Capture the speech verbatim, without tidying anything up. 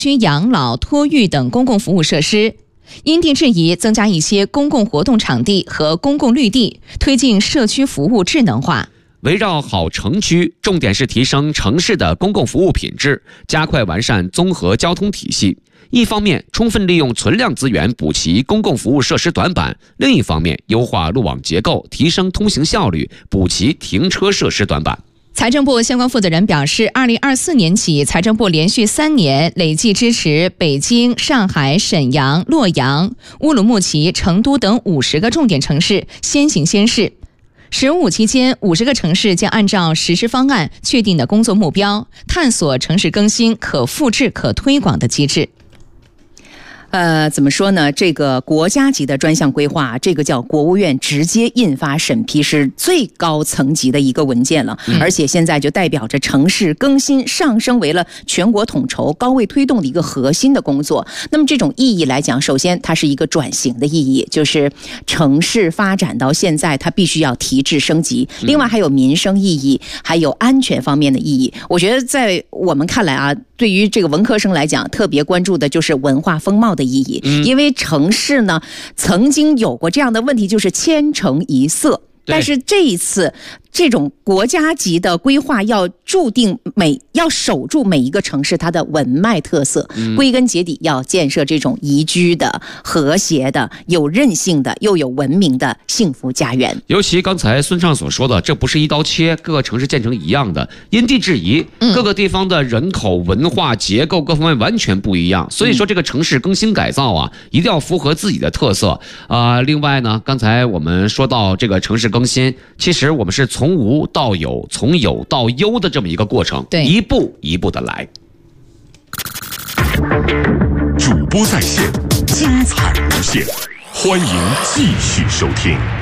居养老、托育等公共服务设施。因地制宜增加一些公共活动场地和公共绿地，推进社区服务智能化。 围绕好城区，重点是提升城市的公共服务品质，加快完善综合交通体系。一方面，充分利用存量资源补齐公共服务设施短板；另一方面，优化路网结构，提升通行效率，补齐停车设施短板。 财政部相关负责人表示，二零二四年起，财政部连续三年累计支持北京、上海、沈阳、洛阳、乌鲁木齐、成都等五十个重点城市先行先试。十五期间，五十个城市将按照实施方案确定的工作目标，探索城市更新可复制、可推广的机制。 呃，怎么说呢？这个国家级的专项规划，这个叫国务院直接印发审批，是最高层级的一个文件了。嗯、而且现在就代表着城市更新上升为了全国统筹、高位推动的一个核心的工作。那么这种意义来讲，首先它是一个转型的意义，就是城市发展到现在，它必须要提质升级。另外还有民生意义，还有安全方面的意义。我觉得在我们看来啊，对于这个文科生来讲，特别关注的就是文化风貌的意义，因为城市呢曾经有过这样的问题，就是千城一色。但是这一次这种国家级的规划要注定每要守住每一个城市它的文脉特色，嗯、归根结底要建设这种宜居的、和谐的、有韧性的又有文明的幸福家园。 尤其刚才孙畅所说的，这不是一刀切，各个城市建成一样的，因地制宜，嗯、各个地方的人口、文化、结构各方面完全不一样。所以说，这个城市更新改造啊，一定要符合自己的特色啊、呃。另外呢，刚才我们说到这个城市更新，其实我们是从无到有，从有到优的这么一个过程， 对， 一步一步的来。 主播在线，精彩无限，欢迎继续收听。